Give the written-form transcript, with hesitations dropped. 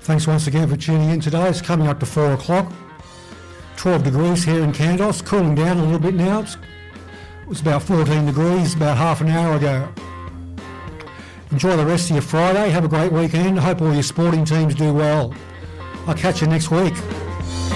Thanks once again for tuning in today. It's coming up to 4 o'clock. 12 degrees here in Kandos, cooling down a little bit now. It was about 14 degrees about half an hour ago. Enjoy the rest of your Friday. Have a great weekend. I hope all your sporting teams do well. I'll catch you next week.